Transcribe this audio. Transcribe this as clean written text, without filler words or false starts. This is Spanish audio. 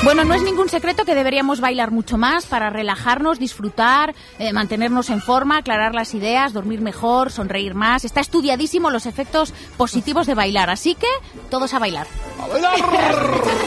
Bueno, no es ningún secreto que deberíamos bailar mucho más para relajarnos, disfrutar, mantenernos en forma, aclarar las ideas, dormir mejor, sonreír más. Está estudiadísimo los efectos positivos de bailar, así que todos a bailar. ¡A bailar!